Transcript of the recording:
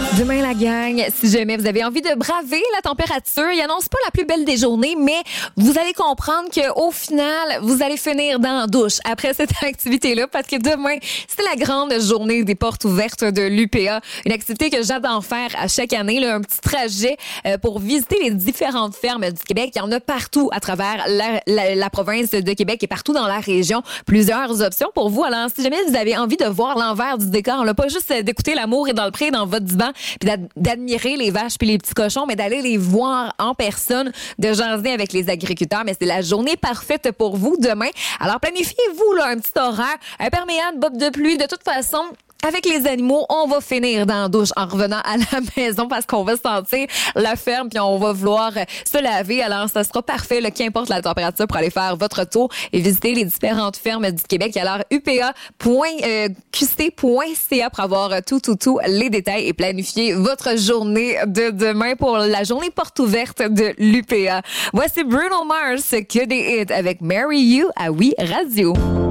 Demain, la gang, si jamais vous avez envie de braver la température, il annonce pas la plus belle des journées, mais vous allez comprendre qu'au final, vous allez finir dans la douche après cette activité-là, parce que demain, c'est la grande journée des portes ouvertes de l'UPA. Une activité que j'adore faire à chaque année, là, un petit trajet pour visiter les différentes fermes du Québec. Il y en a partout à travers la province de Québec et partout dans la région. Plusieurs options pour vous. Alors, si jamais vous avez envie de voir l'envers du décor, là, pas juste d'écouter l'amour est dans le pré dans votre divan, puis d'admirer les vaches puis les petits cochons, mais d'aller les voir en personne, de jaser avec les agriculteurs. Mais c'est la journée parfaite pour vous demain. Alors planifiez-vous là un petit horaire, imperméable, bob de pluie. De toute façon, avec les animaux, on va finir dans la douche en revenant à la maison parce qu'on va sentir la ferme puis on va vouloir se laver. Alors, ça sera parfait, là, qu'importe la température, pour aller faire votre tour et visiter les différentes fermes du Québec. Alors, upa.qc.ca pour avoir tous les détails et planifier votre journée de demain pour la journée porte ouverte de l'UPA. Voici Bruno Mars, que des hits avec Marry You à Oui Radio.